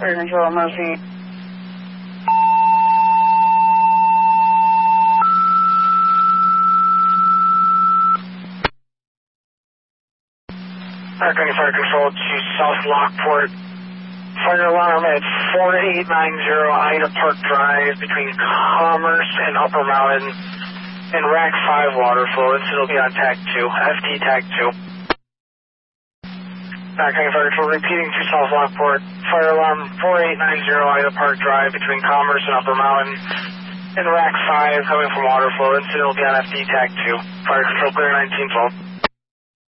Fire control, emergency. Fire control to South Lockport. Fire alarm at 4890 Ida Park Drive between Commerce and Upper Mountain and Rack 5 water flow. Incident will be on Tag 2, FT Tag 2. Fire control repeating to South Lockport. Fire alarm 4890 Ida Park Drive between Commerce and Upper Mountain and Rack 5 coming from water flow. Incident will be on FT Tag 2. Fire control clear 1912.